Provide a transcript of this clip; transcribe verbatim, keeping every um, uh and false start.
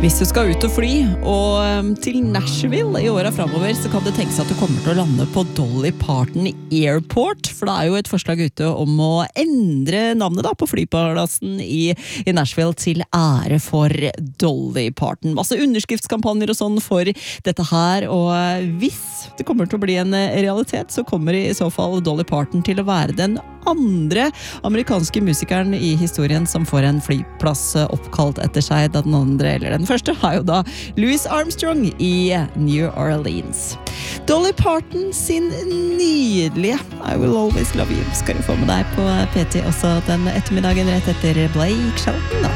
Hvis du skal ut og fly, og til Nashville i året fremover, så kan det tenkes at du kommer til å lande på Dolly Parton Airport, for det er jo et forslag ute om å endre navnet da, på flyplassen i, i Nashville til ære for Dolly Parton. Masse underskriftskampanjer og sånn for dette her, og hvis det kommer til å bli en realitet, så kommer i så fall Dolly Parton til å være den andre amerikanske musikeren i historien som får en flyplass oppkalt etter seg. Den andre, eller den første, har jo da Louis Armstrong i New Orleans. Dolly Parton sin nydelige I Will Always Love You skal du få med deg på P T også den ettermiddagen rett etter Blake Shelton da.